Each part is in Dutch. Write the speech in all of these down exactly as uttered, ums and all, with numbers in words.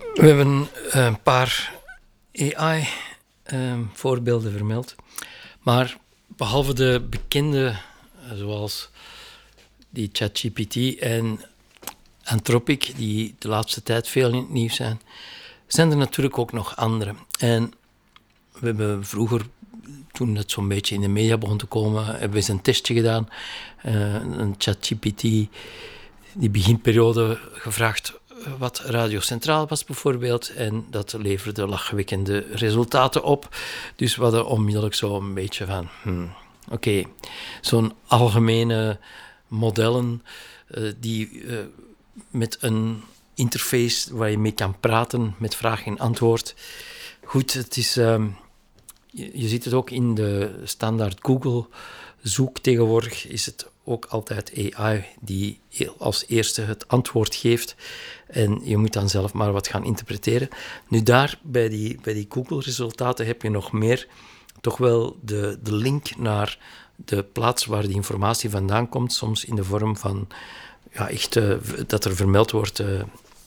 We hebben een paar A I-voorbeelden um, vermeld. Maar behalve de bekende, zoals die ChatGPT en Anthropic, die de laatste tijd veel in het nieuws zijn, zijn er natuurlijk ook nog andere. En we hebben vroeger, toen het zo'n beetje in de media begon te komen, hebben we eens een testje gedaan. Uh, een ChatGPT, die beginperiode gevraagd wat Radio Centraal was bijvoorbeeld, en dat leverde lachwekkende resultaten op. Dus we hadden onmiddellijk zo een beetje van, hmm, oké, okay, zo'n algemene modellen uh, die uh, met een interface waar je mee kan praten met vraag en antwoord. Goed, het is, um, je, je ziet het ook in de standaard Google zoek tegenwoordig, is het ook altijd A I die als eerste het antwoord geeft. En je moet dan zelf maar wat gaan interpreteren. Nu daar, bij die, bij die Google-resultaten, heb je nog meer toch wel de, de link naar de plaats waar die informatie vandaan komt. Soms in de vorm van, ja, echt, uh, dat er vermeld wordt. Uh,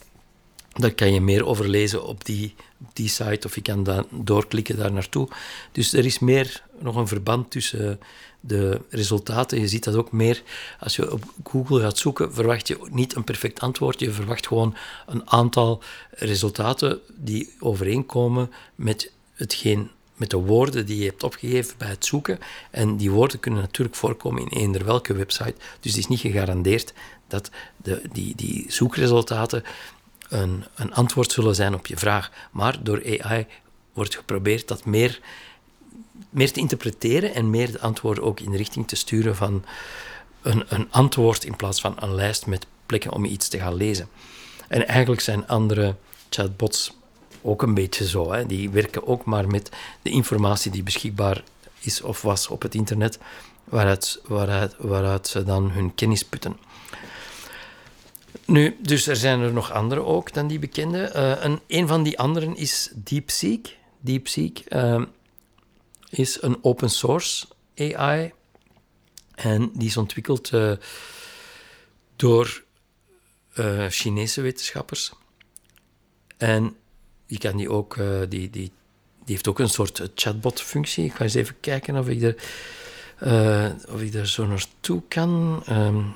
daar kan je meer over lezen op die, die site, of je kan dan doorklikken daar naartoe. Dus er is meer nog een verband tussen de resultaten. Je ziet dat ook meer als je op Google gaat zoeken, verwacht je niet een perfect antwoord. Je verwacht gewoon een aantal resultaten die overeenkomen met hetgeen, met de woorden die je hebt opgegeven bij het zoeken. En die woorden kunnen natuurlijk voorkomen in eender welke website. Dus het is niet gegarandeerd dat de, die, die zoekresultaten Een, een antwoord zullen zijn op je vraag. Maar door A I wordt geprobeerd dat meer, meer te interpreteren en meer de antwoorden ook in de richting te sturen van een, een antwoord in plaats van een lijst met plekken om iets te gaan lezen. En eigenlijk zijn andere chatbots ook een beetje zo. Hè. Die werken ook maar met de informatie die beschikbaar is of was op het internet, waaruit, waaruit, waaruit ze dan hun kennis putten. Nu, dus er zijn er nog andere ook dan die bekende. Uh, en een van die anderen is DeepSeek. DeepSeek uh, is een open source A I. En die is ontwikkeld uh, door uh, Chinese wetenschappers. En je kan die ook, uh, die, die, die heeft ook een soort chatbot-functie. Ik ga eens even kijken of ik er, uh, of ik er zo naartoe kan. Um,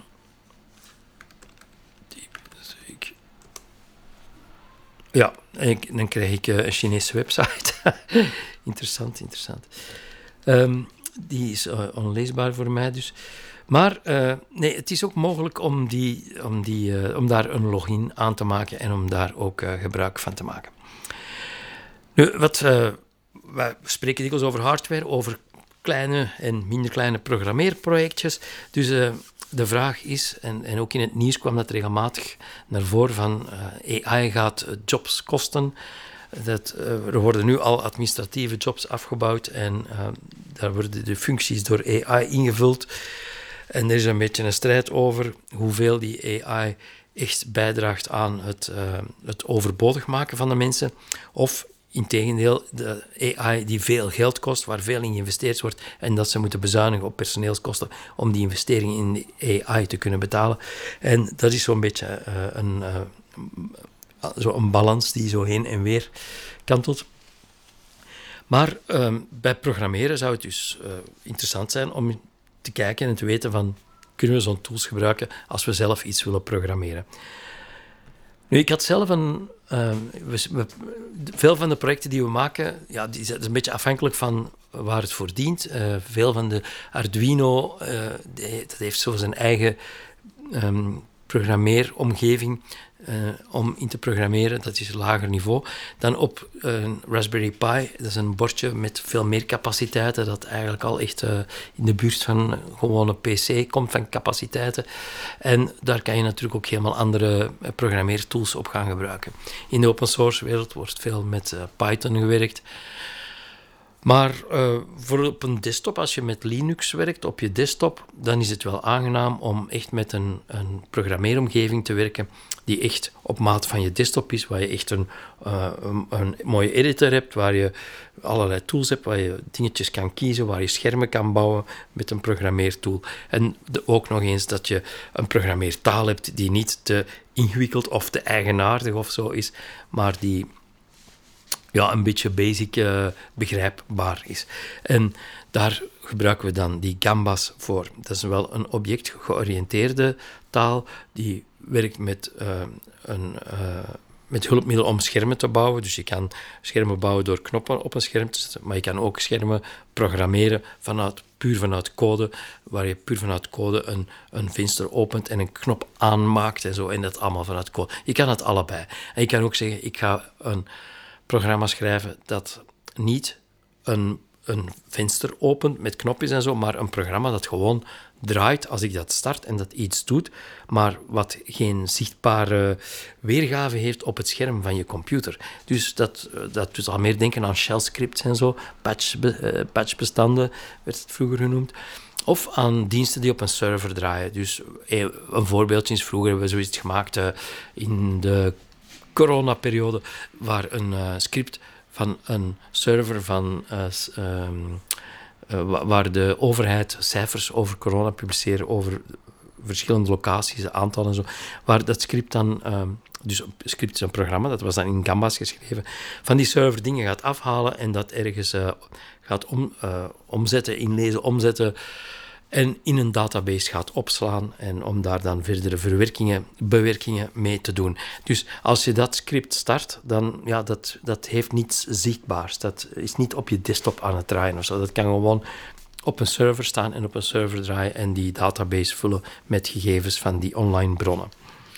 Ja, en dan krijg ik een Chinese website. interessant, interessant. Um, die is uh, onleesbaar voor mij dus. Maar uh, nee, het is ook mogelijk om, die, om, die, uh, om daar een login aan te maken en om daar ook uh, gebruik van te maken. Nu, wat, uh, wij spreken dikwijls over hardware, over kleine en minder kleine programmeerprojectjes. Dus uh, de vraag is, en, en ook in het nieuws kwam dat regelmatig naar voren, van uh, A I gaat uh, jobs kosten. Dat, uh, er worden nu al administratieve jobs afgebouwd en uh, daar worden de functies door A I ingevuld. En er is een beetje een strijd over hoeveel die A I echt bijdraagt aan het, uh, het overbodig maken van de mensen. Of integendeel, de A I die veel geld kost, waar veel in geïnvesteerd wordt, en dat ze moeten bezuinigen op personeelskosten om die investering in de A I te kunnen betalen. En dat is zo'n beetje uh, een, uh, zo een balans die zo heen en weer kantelt. Maar uh, bij programmeren zou het dus uh, interessant zijn om te kijken en te weten van, kunnen we zo'n tools gebruiken als we zelf iets willen programmeren. Nu, ik had zelf een... Uh, we, we, veel van de projecten die we maken, ja, die zijn een beetje afhankelijk van waar het voor dient. Uh, veel van de Arduino, uh, die, dat heeft zo zijn eigen um, programmeeromgeving uh, om in te programmeren. Dat is een lager niveau. Dan op uh, een Raspberry Pi, dat is een bordje met veel meer capaciteiten, dat eigenlijk al echt uh, in de buurt van een gewone P C komt van capaciteiten. En daar kan je natuurlijk ook helemaal andere uh, programmeertools op gaan gebruiken. In de open source wereld wordt veel met uh, Python gewerkt. Maar uh, voor op een desktop, als je met Linux werkt op je desktop, dan is het wel aangenaam om echt met een, een programmeeromgeving te werken die echt op maat van je desktop is, waar je echt een, uh, een, een mooie editor hebt, waar je allerlei tools hebt, waar je dingetjes kan kiezen, waar je schermen kan bouwen met een programmeertool. En de, ook nog eens dat je een programmeertaal hebt die niet te ingewikkeld of te eigenaardig of zo is, maar die ja, een beetje basic uh, begrijpbaar is. En daar gebruiken we dan die Gambas voor. Dat is wel een objectgeoriënteerde taal die werkt met, uh, een, uh, met hulpmiddelen om schermen te bouwen. Dus je kan schermen bouwen door knoppen op een scherm te zetten, maar je kan ook schermen programmeren vanuit, puur vanuit code, waar je puur vanuit code een, een venster opent en een knop aanmaakt en zo, en dat allemaal vanuit code. Je kan het allebei. En je kan ook zeggen, ik ga een programma schrijven dat niet een, een venster opent met knopjes en zo, maar een programma dat gewoon draait als ik dat start en dat iets doet, maar wat geen zichtbare weergave heeft op het scherm van je computer. Dus dat, dat doet al meer denken aan shell scripts en zo, patch, uh, patchbestanden werd het vroeger genoemd. Of aan diensten die op een server draaien. Dus een voorbeeldje is, vroeger hebben we zoiets gemaakt uh, in de coronaperiode, waar een uh, script van een server van, uh, um, uh, waar de overheid cijfers over corona publiceert, over verschillende locaties, aantallen en zo, waar dat script dan, um, dus een script is een programma, dat was dan in Gambas geschreven, van die server dingen gaat afhalen en dat ergens uh, gaat om, uh, omzetten, inlezen, omzetten, en in een database gaat opslaan en om daar dan verdere verwerkingen, bewerkingen mee te doen. Dus als je dat script start, dan ja, dat, dat heeft niets zichtbaars. Dat is niet op je desktop aan het draaien of zo. Dat kan gewoon op een server staan en op een server draaien en die database vullen met gegevens van die online bronnen.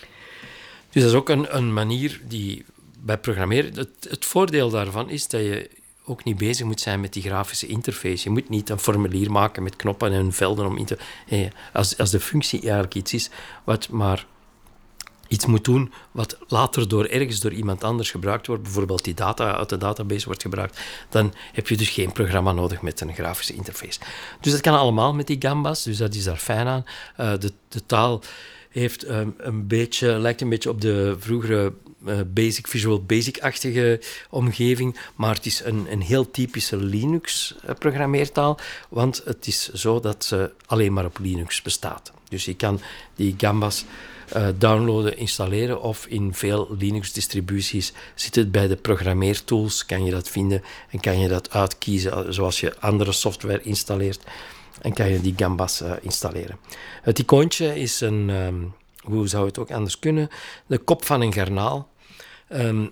Dus dat is ook een, een manier die bij programmeren... Het, het voordeel daarvan is dat je ook niet bezig moet zijn met die grafische interface. Je moet niet een formulier maken met knoppen en velden om in te... Hey, als, als de functie eigenlijk iets is wat maar iets moet doen wat later door ergens door iemand anders gebruikt wordt, bijvoorbeeld die data uit de database wordt gebruikt, dan heb je dus geen programma nodig met een grafische interface. Dus dat kan allemaal met die Gambas, dus dat is daar fijn aan. Uh, de, de taal heeft um, een beetje, lijkt een beetje op de vroegere uh, basic, Visual Basic-achtige omgeving, maar het is een, een heel typische Linux-programmeertaal, want het is zo dat ze alleen maar op Linux bestaat. Dus je kan die Gambas uh, downloaden, installeren, of in veel Linux-distributies zit het bij de programmeertools, kan je dat vinden en kan je dat uitkiezen, zoals je andere software installeert. En kan je die Gambas uh, installeren. Het icoontje is een, um, hoe zou het ook anders kunnen, de kop van een garnaal. Um,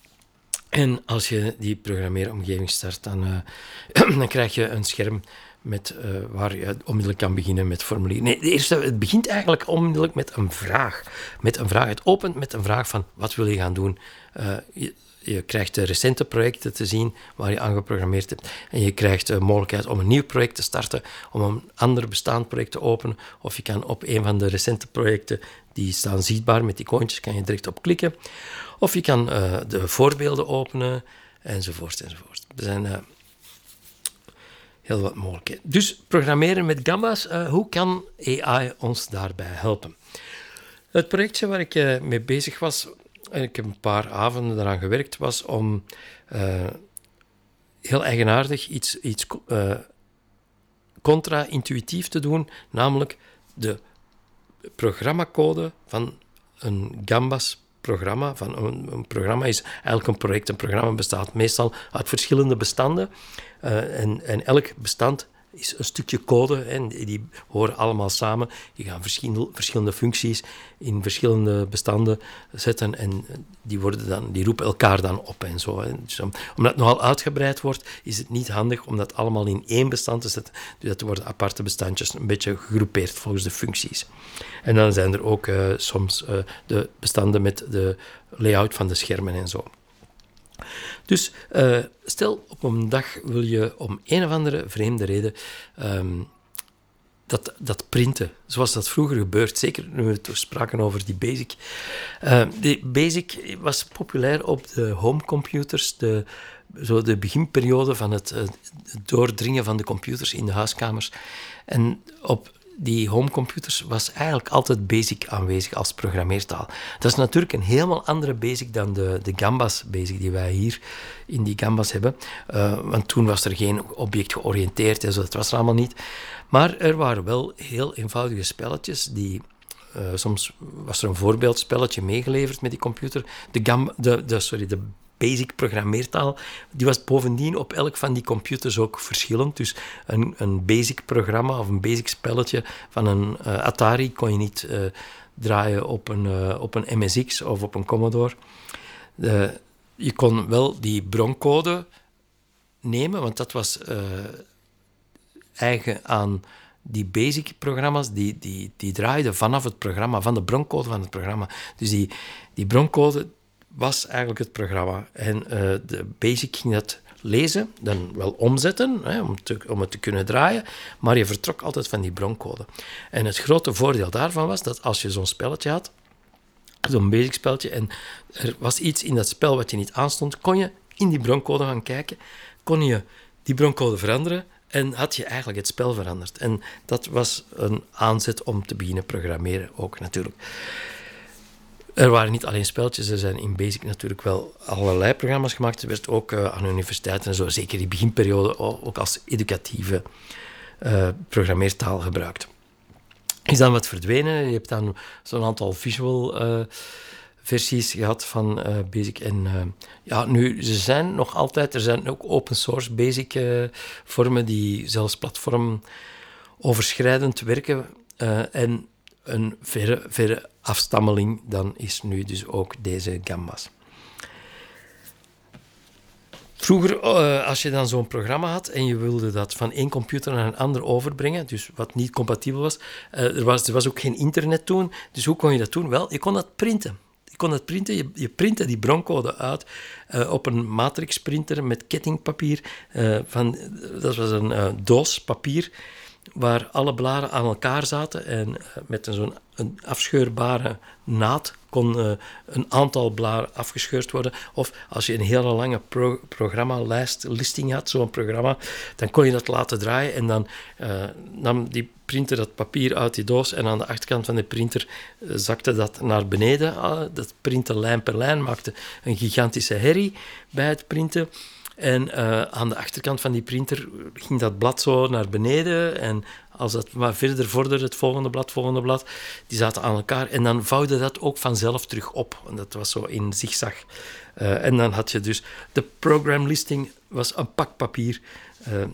en als je die programmeeromgeving start, dan, uh, dan krijg je een scherm met, uh, waar je onmiddellijk kan beginnen met formulier. Nee, de eerste, het begint eigenlijk onmiddellijk met een vraag. Met een vraag. Het opent met een vraag van, wat wil je gaan doen? Uh, je, Je krijgt de recente projecten te zien waar je aan geprogrammeerd hebt. En je krijgt de mogelijkheid om een nieuw project te starten, om een ander bestaand project te openen. Of je kan op een van de recente projecten, die staan zichtbaar met icoontjes, kan je direct op klikken. Of je kan uh, de voorbeelden openen, enzovoort, enzovoort. Er zijn uh, heel wat mogelijkheden. Dus programmeren met Gambas, uh, hoe kan A I ons daarbij helpen? Het projectje waar ik uh, mee bezig was, en ik heb een paar avonden eraan gewerkt, was om uh, heel eigenaardig iets, iets uh, contra-intuïtief te doen, namelijk de programmacode van een Gambas-programma. Van een, een programma is eigenlijk een project. Een programma bestaat meestal uit verschillende bestanden. Uh, en, en elk bestand is een stukje code en die horen allemaal samen. Je gaat verschillende, verschillende functies in verschillende bestanden zetten en die, worden dan, die roepen elkaar dan op en zo. Hè. Dus om, omdat het nogal uitgebreid wordt, is het niet handig om dat allemaal in één bestand te zetten. Dus dat worden aparte bestandjes een beetje gegroepeerd volgens de functies. En dan zijn er ook uh, soms uh, de bestanden met de layout van de schermen en zo. Dus uh, stel, op een dag wil je om een of andere vreemde reden um, dat, dat printen, zoals dat vroeger gebeurt, zeker nu we het spraken over die BASIC. Uh, die BASIC was populair op de homecomputers, de, zo de beginperiode van het, uh, het doordringen van de computers in de huiskamers. En op die homecomputers was eigenlijk altijd BASIC aanwezig als programmeertaal. Dat is natuurlijk een helemaal andere BASIC dan de, de Gambas BASIC die wij hier in die Gambas hebben. Uh, want toen was er geen object georiënteerd en zo, dat was er allemaal niet. Maar er waren wel heel eenvoudige spelletjes die... Uh, soms was er een voorbeeldspelletje meegeleverd met die computer. De, Gamba, de, de, sorry, de BASIC programmeertaal, die was bovendien op elk van die computers ook verschillend. Dus een, een BASIC programma of een BASIC spelletje van een uh, Atari kon je niet uh, draaien op een, uh, op een M S X of op een Commodore. Uh, je kon wel die broncode nemen, want dat was uh, eigen aan die BASIC-programma's, die, die, die draaiden vanaf het programma, van de broncode van het programma. Dus die, die broncode was eigenlijk het programma. En uh, de BASIC ging dat lezen, dan wel omzetten, hè, om, te, om het te kunnen draaien, maar je vertrok altijd van die broncode. En het grote voordeel daarvan was dat als je zo'n spelletje had, zo'n BASIC-spelletje, en er was iets in dat spel wat je niet aanstond, kon je in die broncode gaan kijken, kon je die broncode veranderen en had je eigenlijk het spel veranderd. En dat was een aanzet om te beginnen programmeren ook natuurlijk. Er waren niet alleen spelletjes, er zijn in BASIC natuurlijk wel allerlei programma's gemaakt. Er werd ook uh, aan universiteiten en zo, zeker die beginperiode, ook als educatieve uh, programmeertaal gebruikt. Is dan wat verdwenen. Je hebt dan zo'n aantal visual uh, versies gehad van uh, BASIC. En uh, ja, nu, ze zijn nog altijd, er zijn ook open source BASIC uh, vormen die zelfs platformoverschrijdend werken. Uh, en een verre, verre afstammeling dan is nu dus ook deze Gambas. Vroeger, uh, als je dan zo'n programma had en je wilde dat van één computer naar een ander overbrengen, dus wat niet compatibel was, uh, er was, er was ook geen internet toen, dus hoe kon je dat doen? Wel, je kon dat printen. Je kon dat printen, je, je printte die broncode uit uh, op een matrixprinter met kettingpapier. Uh, van, dat was een uh, doos papier waar alle bladen aan elkaar zaten en uh, met een, zo'n een afscheurbare naad kon uh, een aantal bladen afgescheurd worden. Of als je een hele lange pro- programmalijst, listing had, zo'n programma, dan kon je dat laten draaien en dan uh, nam die printer dat papier uit die doos en aan de achterkant van de printer uh, zakte dat naar beneden. Uh, dat printte lijn per lijn, maakte een gigantische herrie bij het printen. En uh, aan de achterkant van die printer ging dat blad zo naar beneden. En als dat maar verder vorderde, het volgende blad, volgende blad, die zaten aan elkaar. En dan vouwde dat ook vanzelf terug op. En dat was zo in zigzag. Uh, en dan had je dus... De program listing was een pak papier. Uh,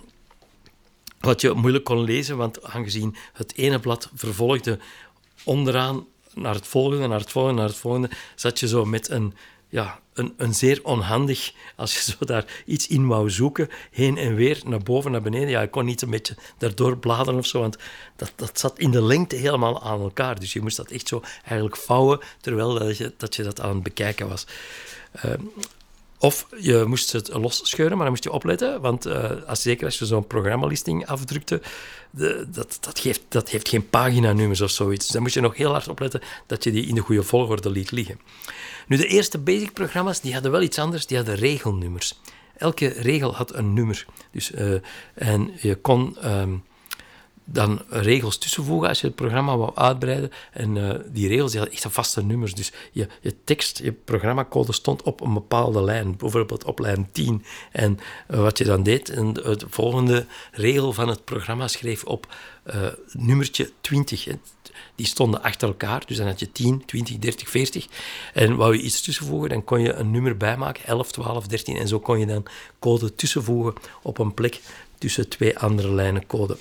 wat je moeilijk kon lezen, want aangezien het ene blad vervolgde onderaan naar het volgende, naar het volgende, naar het volgende, zat je zo met een... Ja, een, een zeer onhandig, als je zo daar iets in wou zoeken, heen en weer, naar boven, naar beneden. Ja, je kon niet een beetje daardoor bladeren of zo, want dat, dat zat in de lengte helemaal aan elkaar. Dus je moest dat echt zo eigenlijk vouwen, terwijl dat je dat, je dat aan het bekijken was. Uh, of je moest het losscheuren, maar dan moest je opletten, want uh, als, zeker als je zo'n programmalisting afdrukte, de, dat, dat, geeft, dat heeft geen paginanummers of zoiets. Dus dan moest je nog heel hard opletten dat je die in de goede volgorde liet liggen. Nu, de eerste BASIC-programma's die hadden wel iets anders, die hadden regelnummers. Elke regel had een nummer. Dus, uh, en je kon um, dan regels tussenvoegen als je het programma wou uitbreiden. En uh, die regels die hadden echt vaste nummers. Dus je, je tekst, je programmacode stond op een bepaalde lijn. Bijvoorbeeld op lijn tien. En uh, wat je dan deed, en de, de volgende regel van het programma schreef op uh, nummertje twintig. Die stonden achter elkaar, dus dan had je tien, twintig, dertig, veertig. En wou je iets tussenvoegen, dan kon je een nummer bijmaken, elf, twaalf, dertien. En zo kon je dan code tussenvoegen op een plek tussen twee andere lijnen code.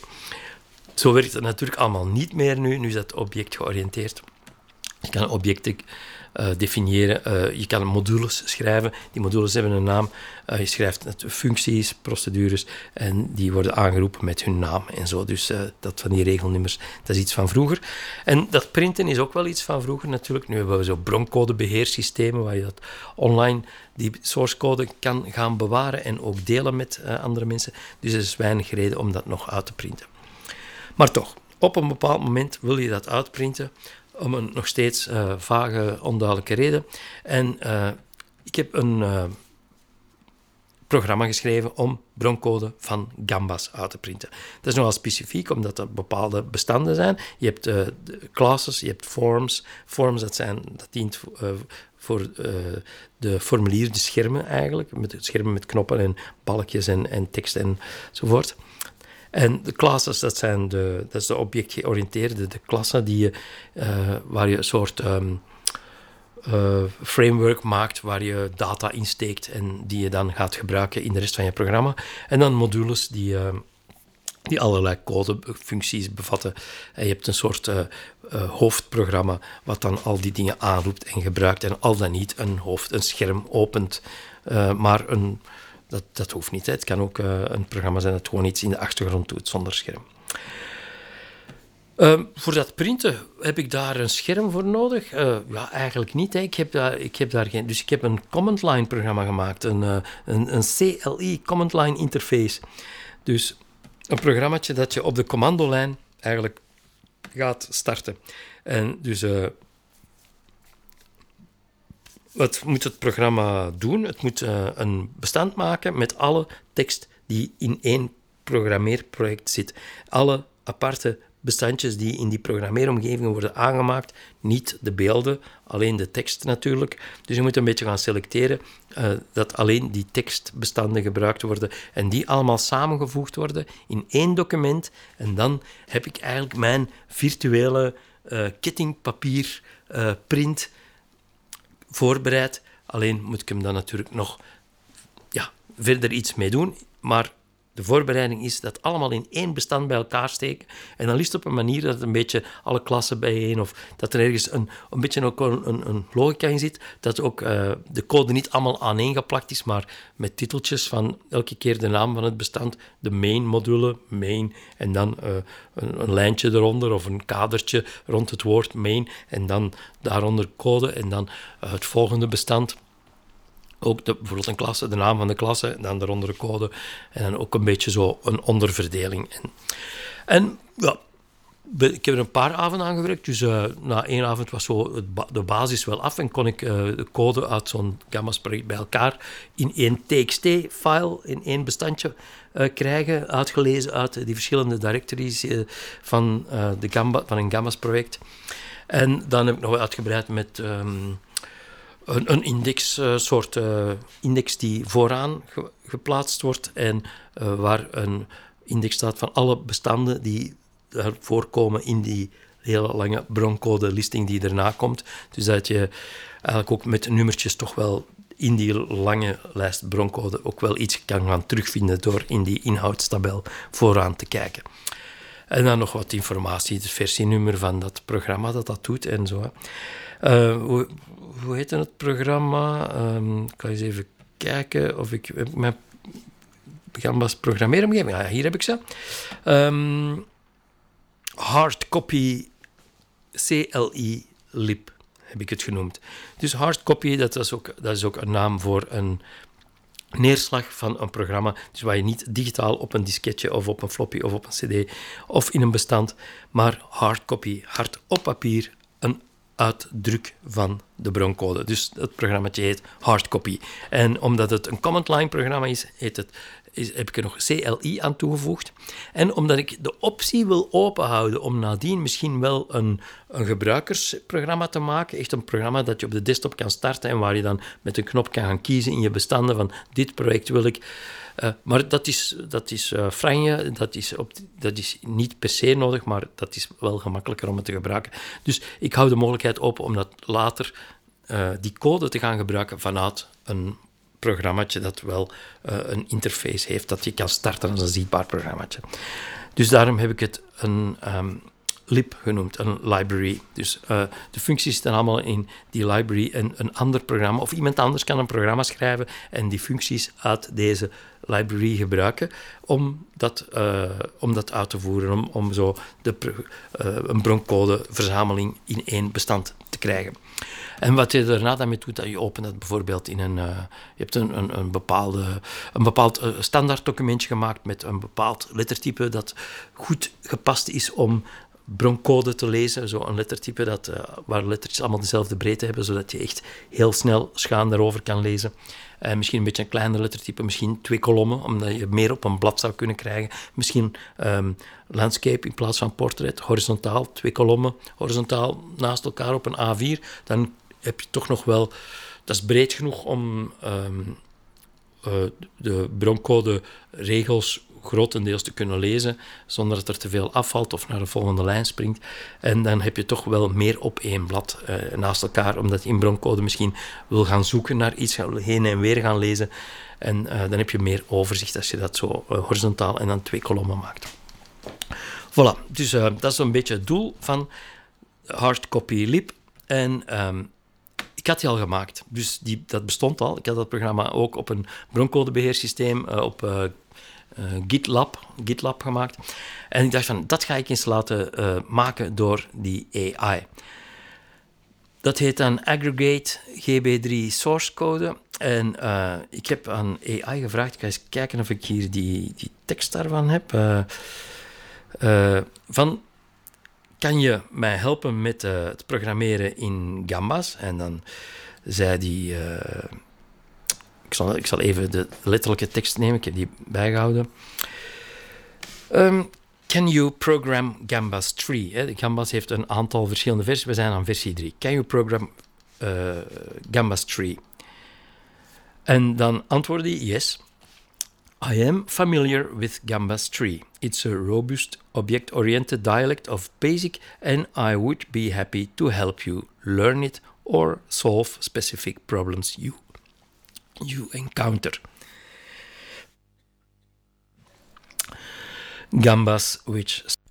Zo werkt het natuurlijk allemaal niet meer nu. Nu is dat object georiënteerd. Je kan objecten uh, definiëren, uh, je kan modules schrijven. Die modules hebben een naam. Uh, je schrijft functies, procedures en die worden aangeroepen met hun naam en zo. Dus uh, dat van die regelnummers, dat is iets van vroeger. En dat printen is ook wel iets van vroeger natuurlijk. Nu hebben we zo broncodebeheersystemen waar je dat online die source code kan gaan bewaren en ook delen met uh, andere mensen. Dus er is weinig reden om dat nog uit te printen. Maar toch, op een bepaald moment wil je dat uitprinten, om een nog steeds uh, vage, onduidelijke reden. En uh, ik heb een uh, programma geschreven om broncode van Gambas uit te printen. Dat is nogal specifiek, omdat er bepaalde bestanden zijn. Je hebt uh, classes, je hebt forms. Forms, dat, zijn, dat dient uh, voor uh, de formulier, de schermen eigenlijk. Met schermen met knoppen en balkjes en, en tekst enzovoort. En de classes, dat, zijn de, dat is de objectgeoriënteerde, de klassen die je, uh, waar je een soort um, uh, framework maakt, waar je data insteekt en die je dan gaat gebruiken in de rest van je programma. En dan modules die, uh, die allerlei codefuncties bevatten. En je hebt een soort uh, uh, hoofdprogramma wat dan al die dingen aanroept en gebruikt en al dan niet een hoofd, een scherm opent, uh, maar een... Dat, dat hoeft niet. Hè. Het kan ook uh, een programma zijn dat gewoon iets in de achtergrond doet zonder scherm. Uh, voor dat printen heb ik daar een scherm voor nodig? Uh, ja, eigenlijk niet. Hè. Ik, heb daar, ik heb daar geen... Dus ik heb een command line programma gemaakt. Een, uh, een, een C L I, command line interface. Dus een programmaatje dat je op de commandolijn eigenlijk gaat starten. En dus... Uh, Wat moet het programma doen? Het moet uh, een bestand maken met alle tekst die in één programmeerproject zit. Alle aparte bestandjes die in die programmeeromgeving worden aangemaakt. Niet de beelden, alleen de tekst natuurlijk. Dus je moet een beetje gaan selecteren uh, dat alleen die tekstbestanden gebruikt worden en die allemaal samengevoegd worden in één document. En dan heb ik eigenlijk mijn virtuele uh, kettingpapier uh, print voorbereid. Alleen moet ik hem dan natuurlijk nog ja, verder iets mee doen. Maar de voorbereiding is dat allemaal in één bestand bij elkaar steken. En dan liefst op een manier dat een beetje alle klassen bijeen, of dat er ergens een, een beetje ook een, een, een logica in zit. Dat ook uh, de code niet allemaal aaneengeplakt is, maar met titeltjes van elke keer de naam van het bestand. De main module, main, en dan uh, een, een lijntje eronder of een kadertje rond het woord main. En dan daaronder code en dan uh, het volgende bestand. Ook de, bijvoorbeeld een klasse, de naam van de klasse, dan daaronder de code. En dan ook een beetje zo een onderverdeling. En, en ja, ik heb er een paar avonden aan gewerkt. Dus uh, na één avond was zo het ba- de basis wel af. En kon ik uh, de code uit zo'n Gambas-project bij elkaar in één T X T-file, in één bestandje uh, krijgen. Uitgelezen uit die verschillende directories uh, van, uh, de Gamba, van een Gambas-project. En dan heb ik nog uitgebreid met... Um, Een, een index, uh, soort uh, index die vooraan ge- geplaatst wordt en uh, waar een index staat van alle bestanden die er voorkomen in die hele lange broncode-listing die erna komt. Dus dat je eigenlijk ook met nummertjes toch wel in die lange lijst broncode ook wel iets kan gaan terugvinden door in die inhoudstabel vooraan te kijken. En dan nog wat informatie, het versienummer van dat programma dat dat doet en zo. Uh, hoe, hoe heet het programma? Um, ik ga eens even kijken of ik... Heb mijn Gambas programmeeromgeving? Ja, hier heb ik ze. Um, hardcopy C L I lib heb ik het genoemd. Dus hardcopy, dat is ook, dat is ook een naam voor een neerslag van een programma, dus waar je niet digitaal op een disketje of op een floppy of op een cd of in een bestand, maar hardcopy, hard op papier, een uitdruk van de broncode. Dus het programmaatje heet hardcopy. En omdat het een command line programma is, heet het, is, heb ik er nog C L I aan toegevoegd. En omdat ik de optie wil openhouden om nadien misschien wel een, een gebruikersprogramma te maken, echt een programma dat je op de desktop kan starten en waar je dan met een knop kan gaan kiezen in je bestanden van dit project wil ik. Uh, maar dat is, dat is uh, franje, dat is, op, dat is niet per se nodig, maar dat is wel gemakkelijker om het te gebruiken. Dus ik hou de mogelijkheid open om dat later uh, die code te gaan gebruiken vanuit een programmaatje dat wel uh, een interface heeft, dat je kan starten als een zichtbaar programmaatje. Dus daarom heb ik het een um, lib genoemd, een library. Dus uh, de functies zitten allemaal in die library en een ander programma, of iemand anders kan een programma schrijven en die functies uit deze library gebruiken om dat, uh, om dat uit te voeren, om, om zo de, uh, een broncodeverzameling in één bestand te krijgen. En wat je daarna daarmee doet, dat je opent dat bijvoorbeeld in een... Uh, je hebt een, een, een, bepaalde, een bepaald uh, standaard documentje gemaakt met een bepaald lettertype dat goed gepast is om broncode te lezen, zo een lettertype dat, uh, waar lettertjes allemaal dezelfde breedte hebben, zodat je echt heel snel schuin daarover kan lezen. Uh, misschien een beetje een kleiner lettertype, misschien twee kolommen, omdat je meer op een blad zou kunnen krijgen. Misschien um, landscape in plaats van portret, horizontaal, twee kolommen, horizontaal naast elkaar op een A vier. Dan heb je toch nog wel, dat is breed genoeg om um, uh, de broncode regels grotendeels te kunnen lezen, zonder dat er te veel afvalt of naar de volgende lijn springt. En dan heb je toch wel meer op één blad uh, naast elkaar, omdat je in broncode misschien wil gaan zoeken naar iets, heen en weer gaan lezen. En uh, dan heb je meer overzicht als je dat zo uh, horizontaal en dan twee kolommen maakt. Voilà, dus uh, dat is een beetje het doel van Hardcopy Lib. En um, ik had die al gemaakt, dus die, dat bestond al. Ik had dat programma ook op een broncodebeheersysteem, uh, op uh, uh, GitLab, GitLab gemaakt. En ik dacht van, dat ga ik eens laten uh, maken door die A I. Dat heet dan Aggregate G B drie Source Code. En uh, ik heb aan A I gevraagd, ik ga eens kijken of ik hier die, die tekst daarvan heb. Uh, uh, van, kan je mij helpen met uh, het programmeren in Gambas? En dan zei die... Uh, ik, zal, ik zal even de letterlijke tekst nemen, ik heb die bijgehouden. Um, Can you program Gambas drie? Hè? Gambas heeft een aantal verschillende versies. We zijn aan versie drie. Can you program uh, Gambas drie? En dan antwoordde hij yes. I am familiar with Gambas drie. It's a robust, object-oriented dialect of BASIC and I would be happy to help you learn it or solve specific problems you, you encounter. Gambas, which